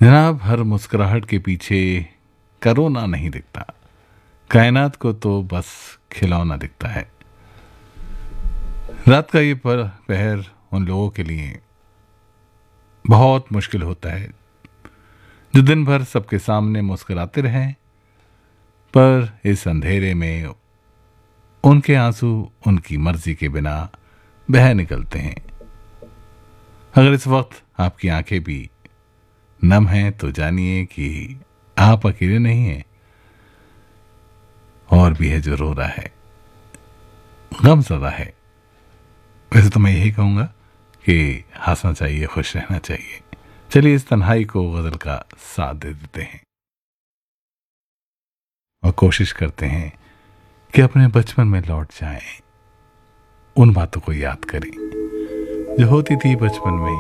जनाब, हर मुस्कुराहट के पीछे करोना नहीं दिखता। कायनात को तो बस खिलौना दिखता है। रात का ये पहर उन लोगों के लिए बहुत मुश्किल होता है जो दिन भर सबके सामने मुस्कुराते रहें, पर इस अंधेरे में उनके आंसू उनकी मर्जी के बिना बह निकलते हैं। अगर इस वक्त आपकी आंखें भी नम हैं तो जानिए कि आप अकेले नहीं हैं, और भी है जो रो रहा है, गमज़दा है। वैसे तो मैं यही कहूंगा कि हंसना चाहिए, खुश रहना चाहिए। चलिए इस तन्हाई को गजल का साथ दे देते हैं और कोशिश करते हैं कि अपने बचपन में लौट जाएं, उन बातों को याद करें जो होती थी बचपन में।